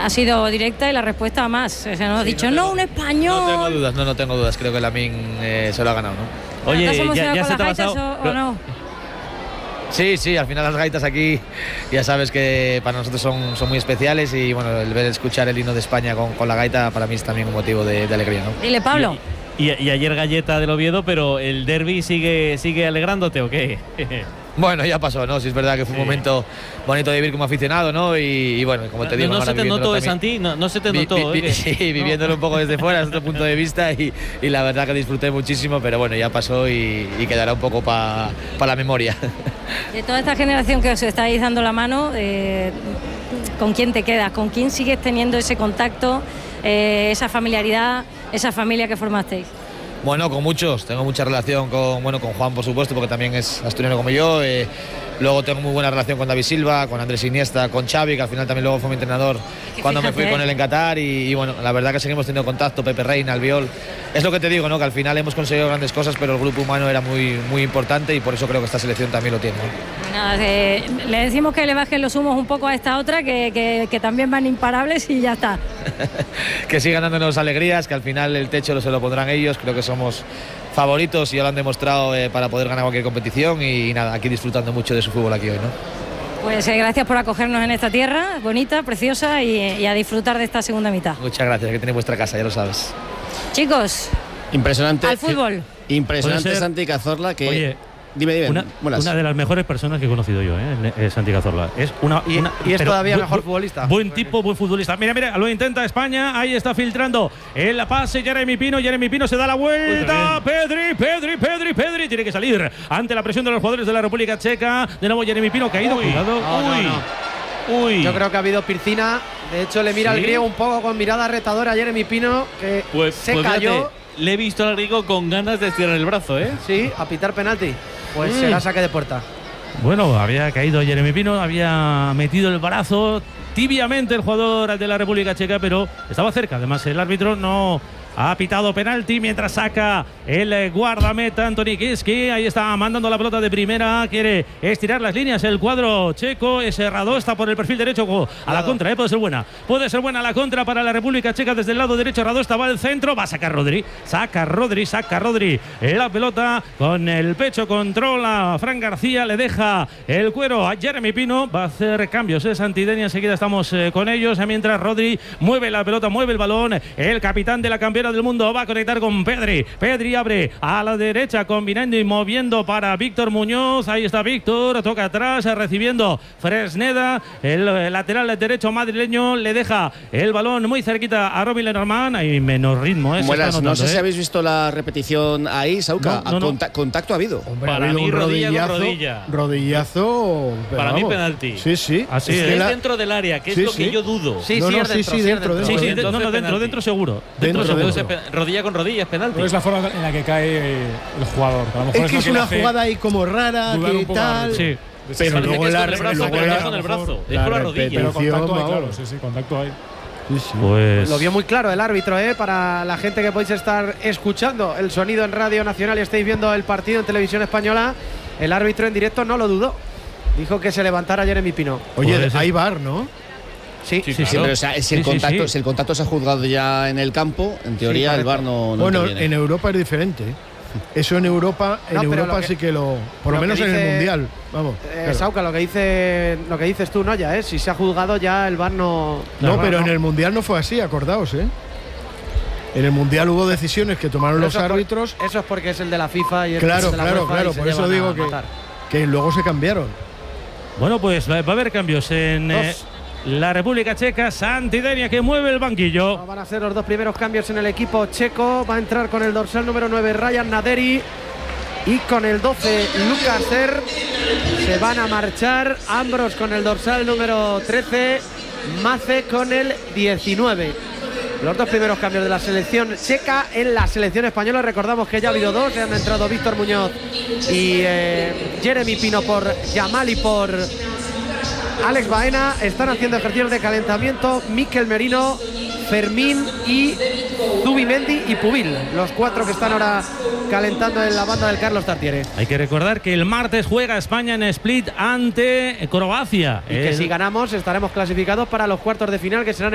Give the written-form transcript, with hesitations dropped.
ha sido directa y la respuesta más. O sea, no ha dicho, no, un español. No tengo dudas. Creo que Lamine se lo ha ganado, ¿no? Oye, ¿estás emocionado ya con se las te ha gaitas pasado, o no? Sí, al final las gaitas aquí ya sabes que para nosotros son muy especiales y bueno, el ver escuchar el himno de España con la gaita para mí es también un motivo de alegría, ¿no? Dile, Pablo. Y ayer galleta del Oviedo, pero el derbi sigue alegrándote, ¿o qué? Bueno, ya pasó, ¿no? Sí, es verdad que fue un momento bonito de vivir como aficionado, ¿no? Y bueno, como te digo, no se te notó, Santi, no se te notó. Sí, viviéndolo un poco desde fuera, desde otro punto de vista y la verdad que disfruté muchísimo, pero bueno, ya pasó y quedará un poco para la memoria. De toda esta generación que os estáis dando la mano, ¿con quién te quedas? ¿Con quién sigues teniendo ese contacto, esa familiaridad, esa familia que formasteis? Bueno, con muchos, tengo mucha relación con Juan, por supuesto, porque también es asturiano como yo. Luego tengo muy buena relación con David Silva, con Andrés Iniesta, con Xavi, que al final también luego fue mi entrenador cuando me fui con él en Qatar. Y bueno, la verdad que seguimos teniendo contacto, Pepe Reina, Albiol. Es lo que te digo, ¿no? Que al final hemos conseguido grandes cosas, pero el grupo humano era muy, muy importante y por eso creo que esta selección también lo tiene, ¿no? Nada, le decimos que le bajen los humos un poco a esta otra, que también van imparables y ya está. Que sigan dándonos alegrías, que al final el techo se lo pondrán ellos. Creo que somos favoritos y ya lo han demostrado para poder ganar cualquier competición y nada, aquí disfrutando mucho de su fútbol aquí hoy, ¿no? Pues gracias por acogernos en esta tierra bonita, preciosa y a disfrutar de esta segunda mitad. Muchas gracias, que tenéis vuestra casa, ya lo sabes. Chicos, impresionante. Al fútbol. Impresionante Santi Cazorla, que... Oye, dime. Una de las mejores personas que he conocido yo, Santi Cazorla. Es y es todavía mejor futbolista. Buen tipo, buen futbolista. Mira, lo intenta España. Ahí está filtrando el pase Jeremy Pino. Jeremy Pino se da la vuelta. Pedri tiene que salir ante la presión de los jugadores de la República Checa. De nuevo Jeremy Pino caído. Cuidado. Uy. Yo creo que ha habido piscina. De hecho, le mira al griego un poco con mirada retadora a Jeremy Pino, que se cayó. Fíjate, le he visto al griego con ganas de estirar el brazo, ¿eh? Sí, a pitar penalti. Pues será saque de puerta. Bueno, había caído Jeremy Pino, había metido el brazo tibiamente el jugador de la República Checa, pero estaba cerca. Además, el árbitro no ha pitado penalti mientras saca el guardameta Antoni Kiski. Ahí está mandando la pelota de primera. Quiere estirar las líneas el cuadro checo. Ese Radó está por el perfil derecho a la contra. Puede ser buena. Puede ser buena la contra para la República Checa desde el lado derecho. Radó estaba al centro. Va a sacar Rodri. Saca Rodri. La pelota con el pecho. Controla Fran García. Le deja el cuero a Jeremy Pino. Va a hacer cambios. Santidenia. Enseguida estamos con ellos. Mientras Rodri mueve la pelota, mueve el balón. El capitán de la campeona del mundo va a conectar con Pedri. Pedri abre a la derecha, combinando y moviendo para Víctor Muñoz. Ahí está Víctor, toca atrás, recibiendo Fresneda. El lateral derecho madrileño le deja el balón muy cerquita a Robin Lenormand. Hay menos ritmo. Buenas, no sé si habéis visto la repetición ahí, Sauca. No. Contacto ha habido. Hombre, para mí rodillazo. Para mí penalti. Sí. Así es dentro del área, que es lo que yo dudo. Dentro seguro. Dentro. Rodilla con rodilla es penalti. Pero es la forma en la que cae el jugador. A lo mejor es que es una jugada ahí como rara, que tal. Sí. Pero luego la brazo. Es con la rodilla. Pero contacto hay, claro. Sí, contacto hay. Pues lo vio muy claro el árbitro, para la gente que podéis estar escuchando el sonido en Radio Nacional y estáis viendo el partido en Televisión Española. El árbitro en directo no lo dudó. Dijo que se levantara Jeremy Pino. Oye, hay VAR, ¿no? Sí, pero o sea, si el contacto se ha juzgado ya en el campo, en teoría el VAR no bueno, interviene. En Europa es diferente. Eso en Europa sí que lo por lo menos en el Mundial. Vamos. Sauca, lo que dices tú, no ya, si se ha juzgado ya el VAR no. No, pero en el Mundial no fue así, acordaos, En el Mundial hubo decisiones que tomaron los árbitros. Eso es porque es el de la FIFA y el claro, de la UEFA. Claro, por eso digo que luego se cambiaron. Bueno, pues va a haber cambios en la República Checa. Santidenia que mueve el banquillo. Van a ser los dos primeros cambios en el equipo checo. Va a entrar con el dorsal número 9 Ryan Naderi y con el 12 Lucas Ser. Se van a marchar Ambros con el dorsal número 13, Mace con el 19. Los dos primeros cambios de la selección checa en la selección española. Recordamos que ya ha habido dos. Han entrado Víctor Muñoz y Jeremy Pino por Yamal y por Alex Baena. Están haciendo ejercicios de calentamiento Mikel Merino, Fermín y Zubimendi y Pubil, los cuatro que están ahora calentando en la banda del Carlos Tartiere. Hay que recordar que el martes juega España en Split ante Croacia. Y que si ganamos estaremos clasificados para los cuartos de final, que serán